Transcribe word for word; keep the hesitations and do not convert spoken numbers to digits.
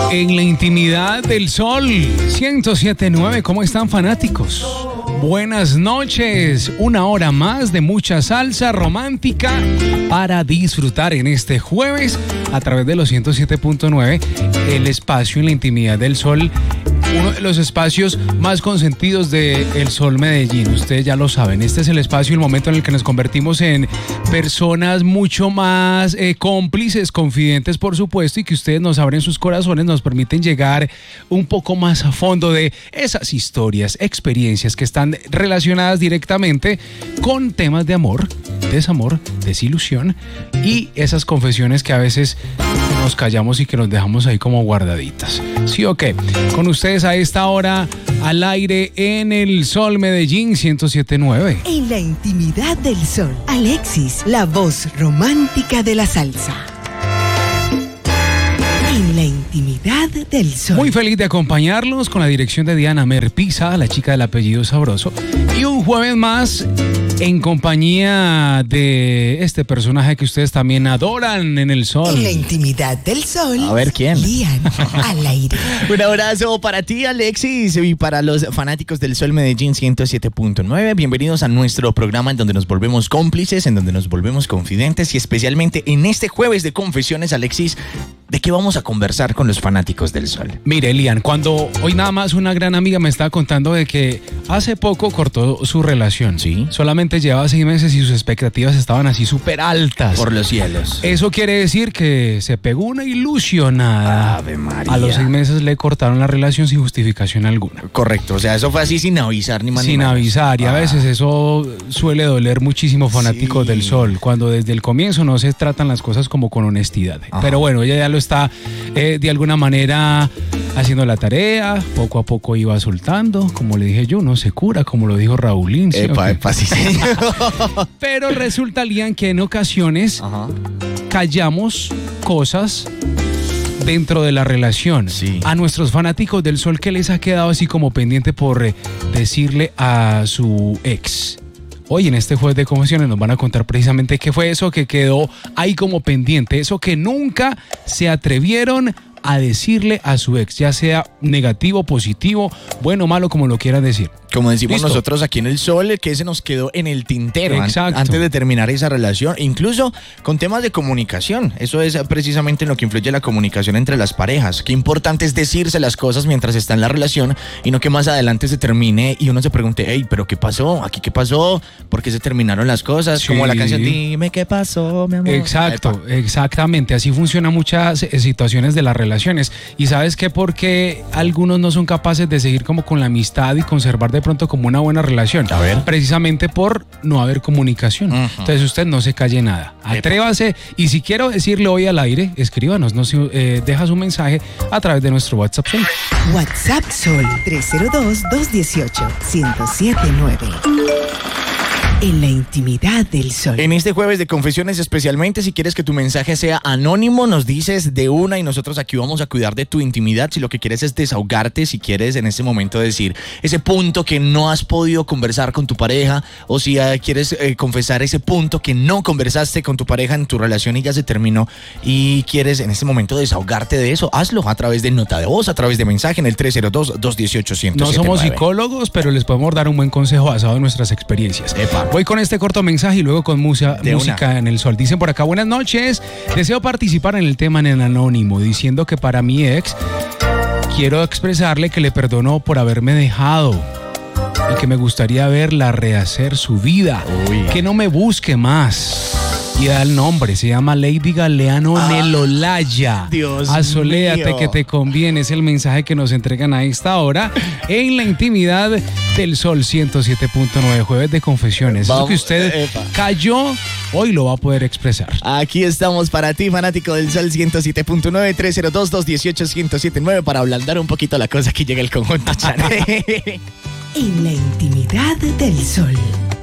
En la intimidad del Sol ciento siete punto nueve, ¿cómo están, fanáticos? Buenas noches, una hora más de mucha salsa romántica para disfrutar en este jueves a través de los ciento siete punto nueve, el espacio en la intimidad del Sol, uno de los espacios más consentidos de El Sol Medellín. Ustedes ya lo saben, este es el espacio y el momento en el que nos convertimos en personas mucho más eh, cómplices, confidentes, por supuesto, y que ustedes nos abren sus corazones, nos permiten llegar un poco más a fondo de esas historias, experiencias que están relacionadas directamente con temas de amor, desamor, desilusión y esas confesiones que a veces nos callamos y que nos dejamos ahí como guardaditas. ¿Sí o qué? Con ustedes a esta hora al aire en El Sol Medellín ciento siete punto nueve. En la intimidad del Sol, Alexis, la voz romántica de la salsa. En la intimidad del Sol. Muy feliz de acompañarlos con la dirección de Diana Merpisa, la chica del apellido sabroso. Y un jueves más en compañía de este personaje que ustedes también adoran en El Sol. En la intimidad del Sol. A ver, ¿quién? Lian, al aire. Un abrazo para ti, Alexis, y para los fanáticos del Sol Medellín ciento siete punto nueve. Bienvenidos a nuestro programa en donde nos volvemos cómplices, en donde nos volvemos confidentes y especialmente en este jueves de confesiones, Alexis, ¿de qué vamos a conversar con los fanáticos del Sol? Mire, Lian, cuando hoy nada más una gran amiga me estaba contando de que hace poco cortó su relación. Sí. Solamente llevaba seis meses y sus expectativas estaban así súper altas. Por los cielos. Eso quiere decir que se pegó una ilusionada. Ave María. A los seis meses le cortaron la relación sin justificación alguna. Correcto, o sea, eso fue así sin avisar ni más Sin ni menos. avisar, y a Ah. veces eso suele doler muchísimo, fanáticos Sí. del Sol, cuando desde el comienzo no se tratan las cosas como con honestidad. Ajá. Pero bueno, ella ya lo está eh, de alguna manera haciendo la tarea, poco a poco iba soltando, como le dije yo, no se cura, como lo dijo Raulín. ¿Sí Epa, o qué? epa, sí, señor. Pero resulta, Lian, que en ocasiones Ajá. callamos cosas dentro de la relación. Sí. A nuestros fanáticos del Sol, ¿qué les ha quedado así como pendiente por eh, decirle a su ex? Hoy en este jueves de confesiones nos van a contar precisamente qué fue eso que quedó ahí como pendiente, eso que nunca se atrevieron a decirle a su ex, ya sea negativo, positivo, bueno o malo, como lo quieran decir. Como decimos Listo. nosotros aquí en El Sol, que se nos quedó en el tintero an- Exacto. antes de terminar esa relación, incluso con temas de comunicación. Eso es precisamente en lo que influye la comunicación entre las parejas. Qué importante es decirse las cosas mientras está en la relación y no que más adelante se termine y uno se pregunte, hey, ¿pero qué pasó? ¿Aquí qué pasó? ¿Por qué se terminaron las cosas? Sí. Como la canción, dime qué pasó, mi amor. Exacto, Epa. exactamente. Así funcionan muchas eh, situaciones de las relaciones. Y ¿sabes qué? Porque algunos no son capaces de seguir como con la amistad y conservar de pronto como una buena relación. A ver. Precisamente por no haber comunicación. Ujú. Entonces usted no se calle nada. Epa. Atrévase. Y si quiero decirle hoy al aire, escríbanos. No, se- eh, deja su mensaje a través de nuestro WhatsApp. Sol. WhatsApp Sol tres cero dos, dos uno ocho, uno cero siete nueve. En la intimidad del Sol. En este jueves de confesiones, especialmente si quieres que tu mensaje sea anónimo, nos dices de una y nosotros aquí vamos a cuidar de tu intimidad. Si lo que quieres es desahogarte, si quieres en este momento decir ese punto que no has podido conversar con tu pareja, o si eh, quieres eh, confesar ese punto que no conversaste con tu pareja en tu relación y ya se terminó y quieres en este momento desahogarte de eso, hazlo a través de nota de voz, a través de mensaje en el tres cero dos, dos uno ocho, uno cero siete nueve. No somos psicólogos, pero les podemos dar un buen consejo basado en nuestras experiencias. Epa. Voy con este corto mensaje y luego con musa- De música una. en el Sol. Dicen por acá, buenas noches. Deseo participar en el tema en el anónimo, diciendo que para mi ex quiero expresarle que le perdono por haberme dejado y que me gustaría verla rehacer su vida. Uy. Que no me busque más. Y da el nombre, se llama Lady Galeano Ah, Nelolaya. Dios Asoléate mío. que te conviene, es el mensaje que nos entregan a esta hora en la intimidad del Sol ciento siete punto nueve, jueves de confesiones. Eso Vamos, que usted epa. cayó, hoy lo va a poder expresar. Aquí estamos para ti, fanático del Sol ciento siete punto nueve, tres cero dos, dos uno ocho, uno cero siete nueve, para ablandar un poquito la cosa. Aquí llega el conjunto Chanel. En la intimidad del Sol.